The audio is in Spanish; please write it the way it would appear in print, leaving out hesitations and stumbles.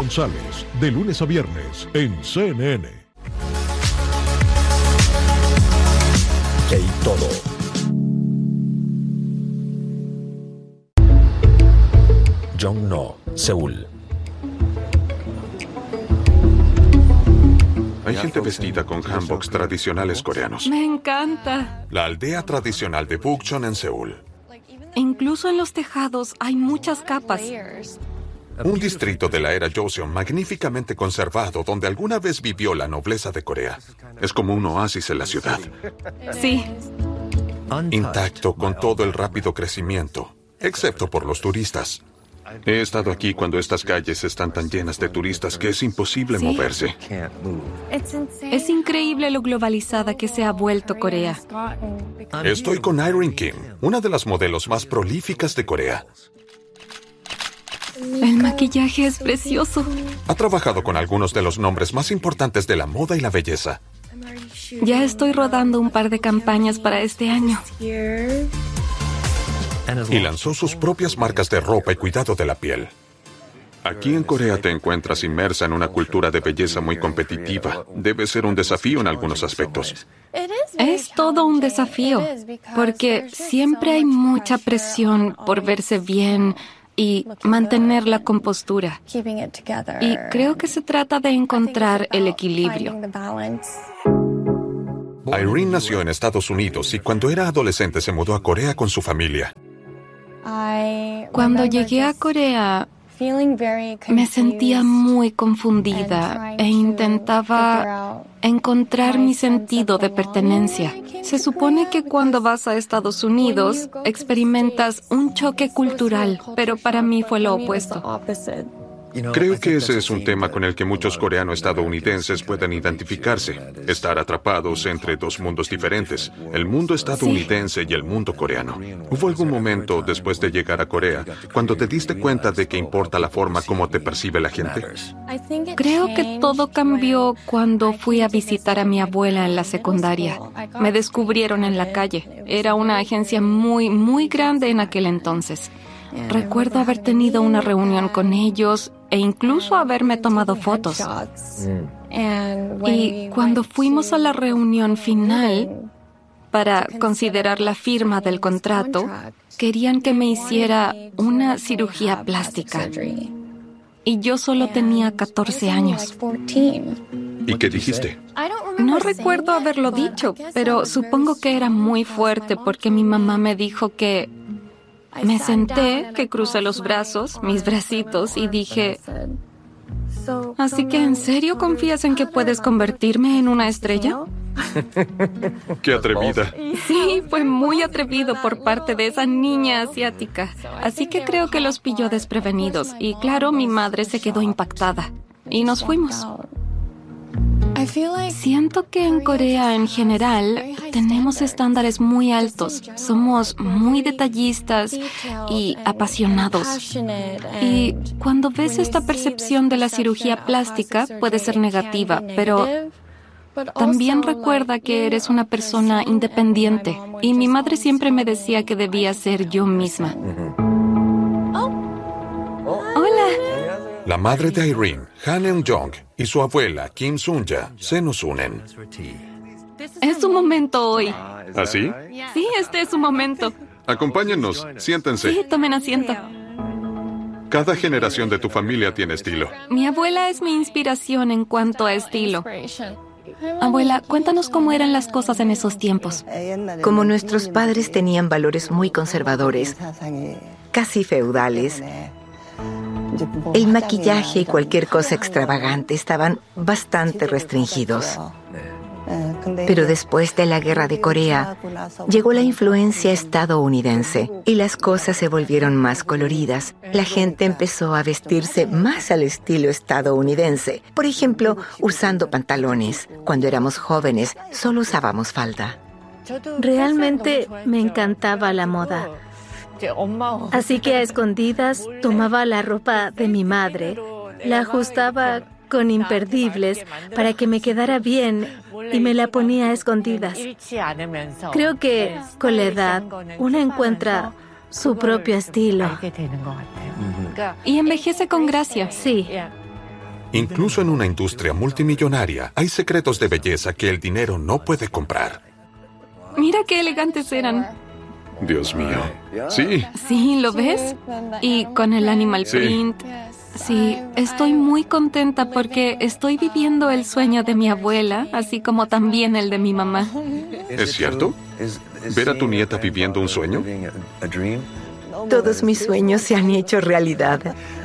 González, de lunes a viernes en CNN. K-Todo. Jongno, Seúl. Hay gente vestida con hanboks tradicionales coreanos. Me encanta. La aldea tradicional de Bukchon en Seúl. Incluso en los tejados hay muchas capas. Un distrito de la era Joseon magníficamente conservado donde alguna vez vivió la nobleza de Corea. Es como un oasis en la ciudad. Sí. Intacto con todo el rápido crecimiento, excepto por los turistas. He estado aquí cuando estas calles están tan llenas de turistas que es imposible moverse. Es increíble lo globalizada que se ha vuelto Corea. Estoy con Irene Kim, una de las modelos más prolíficas de Corea. El maquillaje es precioso. Ha trabajado con algunos de los nombres más importantes de la moda y la belleza. Ya estoy rodando un par de campañas para este año. Y lanzó sus propias marcas de ropa y cuidado de la piel. Aquí en Corea te encuentras inmersa en una cultura de belleza muy competitiva. Debe ser un desafío en algunos aspectos. Es todo un desafío, porque siempre hay mucha presión por verse bien y mantener la compostura. Y creo que se trata de encontrar el equilibrio. Irene nació en Estados Unidos y cuando era adolescente se mudó a Corea con su familia. Cuando llegué a Corea, me sentía muy confundida e intentaba encontrar mi sentido de pertenencia. Se supone que cuando vas a Estados Unidos experimentas un choque cultural, pero para mí fue lo opuesto. Creo que ese es un tema con el que muchos coreano-estadounidenses pueden identificarse. Estar atrapados entre dos mundos diferentes, el mundo estadounidense y el mundo coreano. ¿Hubo algún momento después de llegar a Corea cuando te diste cuenta de que importa la forma como te percibe la gente? Creo que todo cambió cuando fui a visitar a mi abuela en la secundaria. Me descubrieron en la calle. Era una agencia muy, muy grande en aquel entonces. Recuerdo haber tenido una reunión con ellos e incluso haberme tomado fotos. Y cuando fuimos a la reunión final para considerar la firma del contrato, querían que me hiciera una cirugía plástica. Y yo solo tenía 14 años. ¿Y qué dijiste? No recuerdo haberlo dicho, pero supongo que era muy fuerte porque mi mamá me dijo que... Me senté, que crucé los brazos, mis bracitos, y dije... ¿Así que en serio confías en que puedes convertirme en una estrella? ¡Qué atrevida! Sí, fue muy atrevido por parte de esa niña asiática. Así que creo que los pilló desprevenidos. Y claro, mi madre se quedó impactada. Y nos fuimos. Siento que en Corea en general tenemos estándares muy altos. Somos muy detallistas y apasionados. Y cuando ves esta percepción de la cirugía plástica puede ser negativa, pero también recuerda que eres una persona independiente. Y mi madre siempre me decía que debía ser yo misma. Hola. La madre de Irene, Han Eun-jong, y su abuela, Kim Sun-ja, se nos unen. Es su momento hoy. ¿Así? Sí, este es su momento. Acompáñennos, siéntense. Sí, tomen asiento. Cada generación de tu familia tiene estilo. Mi abuela es mi inspiración en cuanto a estilo. Abuela, cuéntanos cómo eran las cosas en esos tiempos. Como nuestros padres tenían valores muy conservadores, casi feudales, el maquillaje y cualquier cosa extravagante estaban bastante restringidos. Pero después de la Guerra de Corea, llegó la influencia estadounidense y las cosas se volvieron más coloridas. La gente empezó a vestirse más al estilo estadounidense. Por ejemplo, usando pantalones. Cuando éramos jóvenes, solo usábamos falda. Realmente me encantaba la moda. Así que a escondidas tomaba la ropa de mi madre, la ajustaba con imperdibles para que me quedara bien y me la ponía a escondidas. Creo que con la edad uno encuentra su propio estilo. Y envejece con gracia. Sí. Incluso en una industria multimillonaria, hay secretos de belleza que el dinero no puede comprar. Mira qué elegantes eran. Dios mío. Sí. Sí, ¿lo ves? Y con el animal print. Sí, estoy muy contenta porque estoy viviendo el sueño de mi abuela, así como también el de mi mamá. ¿Es cierto? ¿Ver a tu nieta viviendo un sueño? Todos mis sueños se han hecho realidad.